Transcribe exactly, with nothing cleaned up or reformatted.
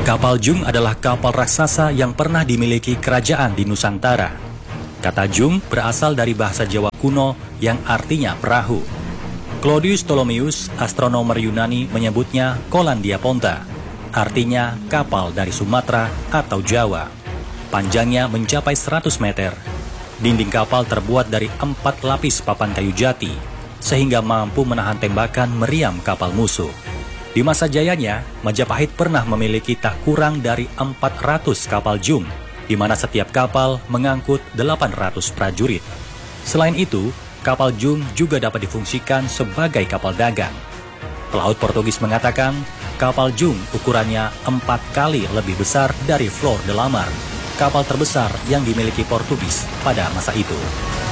Kapal Jung adalah kapal raksasa yang pernah dimiliki kerajaan di Nusantara. Kata Jung berasal dari bahasa Jawa kuno yang artinya perahu. Claudius Ptolemeus, astronomer Yunani, menyebutnya Colandia Ponta, artinya kapal dari Sumatera atau Jawa. Panjangnya mencapai seratus meter. Dinding kapal terbuat dari empat lapis papan kayu jati, sehingga mampu menahan tembakan meriam kapal musuh. Di masa jayanya, Majapahit pernah memiliki tak kurang dari empat ratus kapal Jung, di mana setiap kapal mengangkut delapan ratus prajurit. Selain itu, kapal Jung juga dapat difungsikan sebagai kapal dagang. Pelaut Portugis mengatakan, kapal Jung ukurannya empat kali lebih besar dari Flor de la Mar, kapal terbesar yang dimiliki Portugis pada masa itu.